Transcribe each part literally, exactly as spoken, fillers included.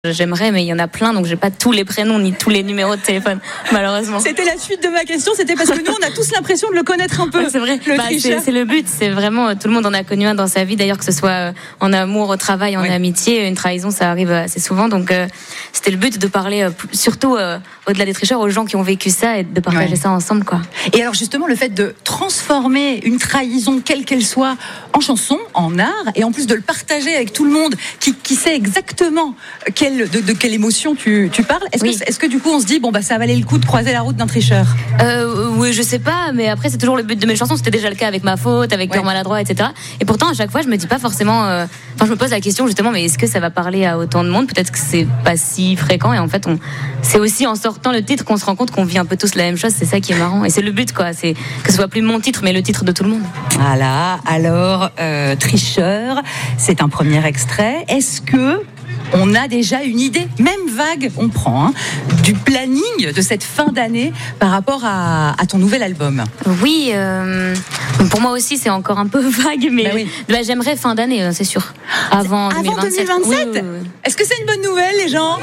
J'aimerais, mais il y en a plein, donc j'ai pas tous les prénoms ni tous les numéros de téléphone, malheureusement. C'était la suite de ma question, c'était parce que nous, on a tous l'impression de le connaître un peu. Ouais, c'est vrai, le bah, c'est, c'est le but, c'est vraiment, tout le monde en a connu un dans sa vie, d'ailleurs, que ce soit en amour, au travail, en ouais. amitié, une trahison, ça arrive assez souvent, donc euh, c'était le but de parler, euh, surtout euh, au-delà des tricheurs, aux gens qui ont vécu ça et de partager ouais. ça ensemble, quoi. Et alors justement, le fait de transformer une trahison, quelle qu'elle soit, en chanson, en art, et en plus de le partager avec tout le monde qui, qui sait exactement quelle, de, de quelle émotion Tu, tu parles. Est-ce, oui. que, est-ce que du coup on se dit bon bah ça valait le coup de croiser la route d'un tricheur? euh, Oui, je sais pas, mais après c'est toujours le but de mes chansons. C'était déjà le cas avec Ma Faute, avec Cœur ouais. maladroit, et cetera. Et pourtant à chaque fois je me dis pas forcément. Enfin euh, je me pose la question justement, mais est-ce que ça va parler à autant de monde? Peut-être que c'est pas si fréquent. Et en fait on, c'est aussi en sortant le titre qu'on se rend compte qu'on vit un peu tous la même chose. C'est ça qui est marrant. Et c'est le but quoi. C'est que ce soit plus mon titre, mais le titre de tout le monde. Voilà. Alors euh, tricheur, c'est un premier extrait. Est-ce que on a déjà une idée, même vague, on prend, hein, du planning de cette fin d'année par rapport à, à ton nouvel album? Oui, euh, pour moi aussi c'est encore un peu vague, mais bah oui. bah, j'aimerais fin d'année, c'est sûr. Avant, Avant deux mille vingt-sept. deux mille vingt-sept oui, oui, oui. Est-ce que c'est une bonne nouvelle, les gens?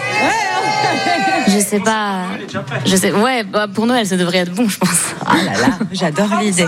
Ouais. Je sais pas. Je sais. Ouais, bah, pour Noël ça devrait être bon, je pense. Ah là là, j'adore l'idée.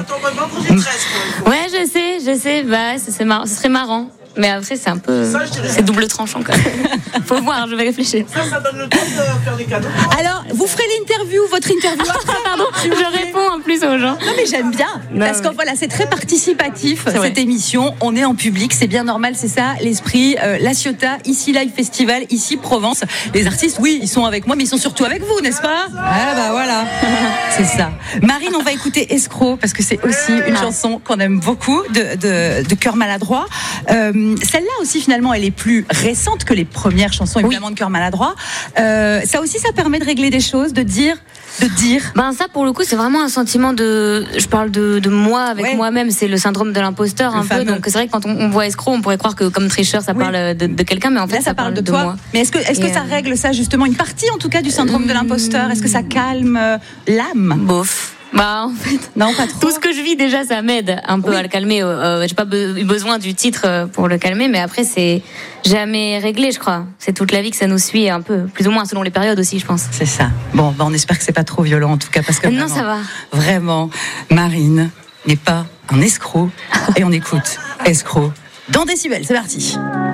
Ouais, je sais, je sais. Bah, c'est, c'est mar- ce serait marrant. Mais après, c'est un peu. Ça, c'est double tranchant, quand même. Faut voir, je vais réfléchir. Ça, ça donne le temps de faire des cadeaux. Alors, vous ferez l'interview, votre interview après, pardon, je réponds en plus aux gens. Non, mais j'aime bien. Non, parce que mais... voilà, c'est très participatif, c'est cette vrai. émission. On est en public, c'est bien normal, c'est ça, l'esprit. Euh, La Ciotat, ici Live Festival, ici Provence. Les artistes, oui, ils sont avec moi, mais ils sont surtout avec vous, n'est-ce pas? Ah, bah voilà. C'est ça. Marine, on va écouter Escroc, parce que c'est aussi une ah. chanson qu'on aime beaucoup, de, de, de Cœur maladroit. Euh, Celle-là aussi, finalement, elle est plus récente que les premières chansons, évidemment, oui. de Cœur maladroit. Euh, ça aussi, ça permet de régler des choses, de dire, de dire. Ben ça, pour le coup, c'est vraiment un sentiment de. Je parle de, de moi avec ouais. moi-même. C'est le syndrome de l'imposteur, le un fameux. peu. Donc c'est vrai que quand on, on voit Escroc, on pourrait croire que comme tricheur, ça oui. parle de, de quelqu'un, mais en fait, Là, ça, ça parle de, de toi. moi. Mais est-ce que, est-ce que ça règle ça justement, une partie en tout cas du syndrome euh, de l'imposteur? Est-ce que ça calme euh, l'âme? Bof. Bah en fait, non pas trop. Tout ce que je vis déjà, ça m'aide un peu oui. à le calmer. Euh, j'ai pas be- eu besoin du titre pour le calmer, mais après c'est jamais réglé, je crois. C'est toute la vie que ça nous suit un peu, plus ou moins selon les périodes aussi, je pense. C'est ça. Bon, bah on espère que c'est pas trop violent en tout cas, parce que non, vraiment, ça va. Vraiment, Marine n'est pas un escroc et on écoute Escroc dans Décibel. C'est parti.